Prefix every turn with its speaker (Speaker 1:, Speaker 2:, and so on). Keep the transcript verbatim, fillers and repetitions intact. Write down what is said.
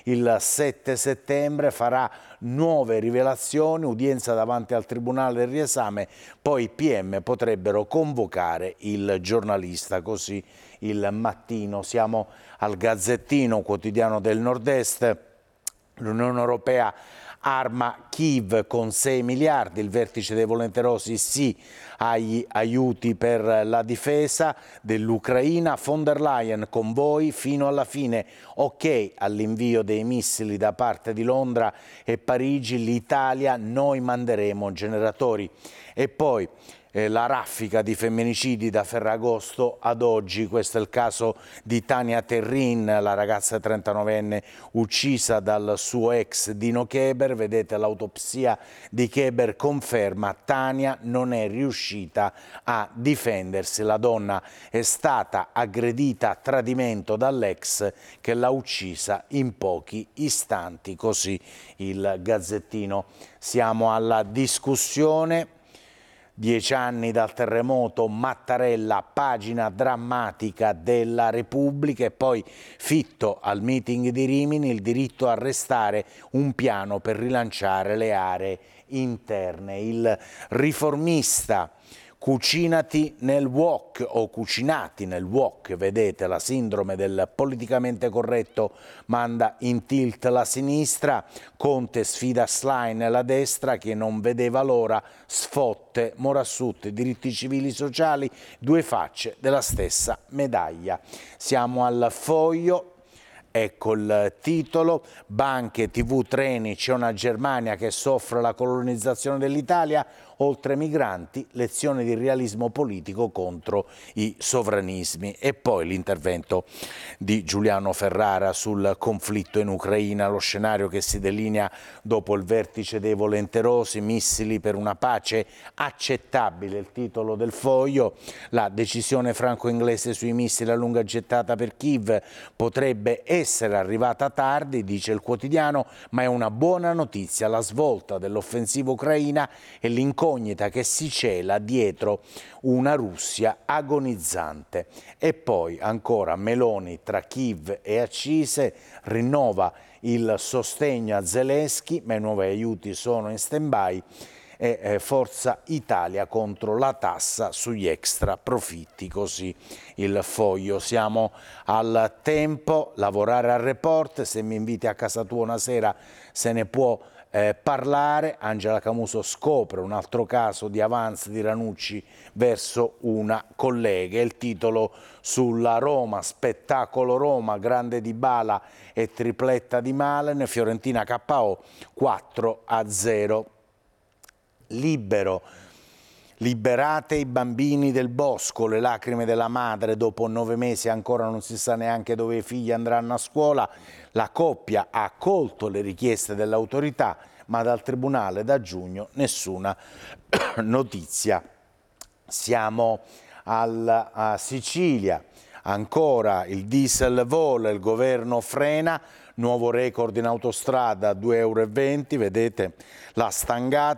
Speaker 1: il sette settembre, farà nuove rivelazioni, udienza davanti al Tribunale del riesame, poi i P M potrebbero convocare il giornalista, così il Mattino. Siamo al Gazzettino, quotidiano del Nord-Est. L'Unione Europea arma Kiev con sei miliardi, il vertice dei volenterosi sì agli aiuti per la difesa dell'Ucraina, von der Leyen con voi fino alla fine, ok all'invio dei missili da parte di Londra e Parigi, l'Italia, noi manderemo generatori. E poi eh, la raffica di femminicidi da Ferragosto ad oggi, questo è il caso di Tania Terrin, la ragazza trentanovenne uccisa dal suo ex Dino Keber. Vedete, l'autopsia di Keber conferma Tania non è riuscita a difendersi, la donna è stata aggredita a tradimento dall'ex che l'ha uccisa in pochi istanti, così il Gazzettino. Siamo alla discussione. Dieci anni dal terremoto, Mattarella, pagina drammatica della Repubblica, e poi Fitto al meeting di Rimini, il diritto a restare, un piano per rilanciare le aree interne. Il Riformista, cucinati nel wok o cucinati nel wok, vedete la sindrome del politicamente corretto manda in tilt la sinistra, Conte sfida Schlein e la destra che non vedeva l'ora, sfotte, Morassut, diritti civili sociali, due facce della stessa medaglia. Siamo al Foglio. Ecco il titolo, banche, tv, treni, c'è una Germania che soffre la colonizzazione dell'Italia, oltre migranti, lezioni di realismo politico contro i sovranismi. E poi l'intervento di Giuliano Ferrara sul conflitto in Ucraina, lo scenario che si delinea dopo il vertice dei volenterosi, missili per una pace accettabile, il titolo del Foglio, la decisione franco-inglese sui missili a lunga gettata per Kiev potrebbe essere essere arrivata tardi, dice il quotidiano, ma è una buona notizia la svolta dell'offensiva ucraina e l'incognita che si cela dietro una Russia agonizzante. E poi ancora Meloni tra Kiev e accise, rinnova il sostegno a Zelensky, ma i nuovi aiuti sono in stand-by, e Forza Italia contro la tassa sugli extra profitti, così il Foglio. Siamo al Tempo, lavorare al report, se mi inviti a casa tua una sera se ne può eh, parlare. Angela Camuso scopre un altro caso di avance di Ranucci verso una collega, il titolo sulla Roma, spettacolo Roma, grande Dybala e tripletta di Malen, Fiorentina K O quattro a zero. Libero, liberate i bambini del bosco, le lacrime della madre, dopo nove mesi ancora non si sa neanche dove i figli andranno a scuola. La coppia ha accolto le richieste dell'autorità, ma dal tribunale da giugno nessuna notizia. Siamo alla Sicilia, ancora il diesel vola, il governo frena, nuovo record in autostrada, due euro e venti, vedete la stangata.